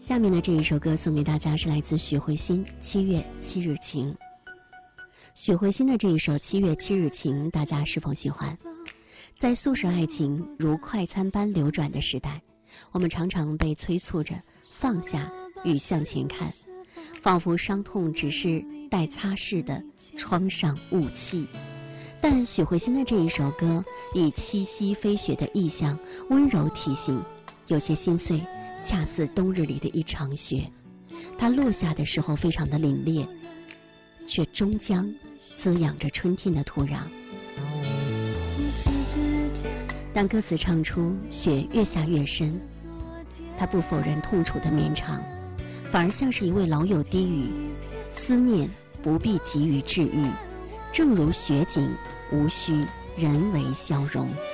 下面的这一首歌送给大家，是来自许慧欣《7月7日晴》。许慧欣的这一首《7月7日晴》，大家是否喜欢？在速食爱情如快餐般流转的时代，我们常常被催促着放下与向前看，仿佛伤痛只是待擦拭的窗上雾气。但许慧欣的这一首歌以七夕飞雪的意象温柔提醒，有些心碎恰似冬日里的一场雪，它落下的时候非常的凛冽，却终将滋养着春天的土壤。当歌词唱出雪越下越深，他不否认痛楚的绵长，反而像是一位老友低语，思念不必急于治愈，正如雪景无需人为消融。